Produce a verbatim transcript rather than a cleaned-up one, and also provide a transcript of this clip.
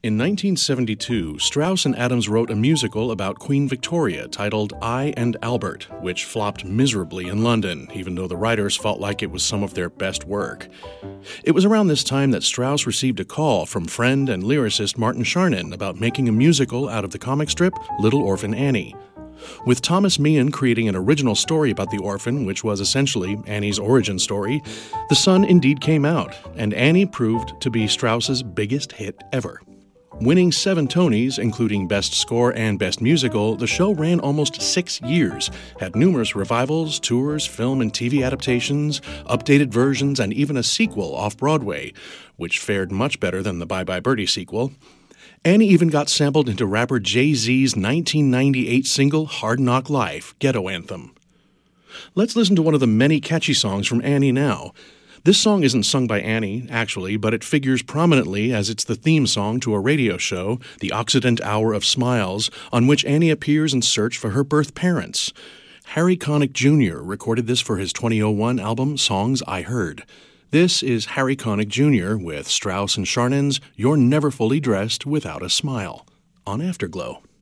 In nineteen seventy-two, Strauss and Adams wrote a musical about Queen Victoria titled I and Albert, which flopped miserably in London, even though the writers felt like it was some of their best work. It was around this time that Strauss received a call from friend and lyricist Martin Charnin about making a musical out of the comic strip Little Orphan Annie. With Thomas Meehan creating an original story about the orphan, which was essentially Annie's origin story, The Sun indeed came out, and Annie proved to be Strauss's biggest hit ever. Winning seven Tonys, including Best Score and Best Musical, the show ran almost six years, had numerous revivals, tours, film and T V adaptations, updated versions, and even a sequel off-Broadway, which fared much better than the Bye Bye Birdie sequel. Annie even got sampled into rapper Jay-Z's nineteen ninety-eight single Hard Knock Life, Ghetto Anthem. Let's listen to one of the many catchy songs from Annie now. This song isn't sung by Annie, actually, but it figures prominently as it's the theme song to a radio show, The Occident Hour of Smiles, on which Annie appears in search for her birth parents. Harry Connick Junior recorded this for his twenty oh one album, Songs I Heard. This is Harry Connick Junior with Strauss and Charnin's You're Never Fully Dressed Without a Smile on Afterglow.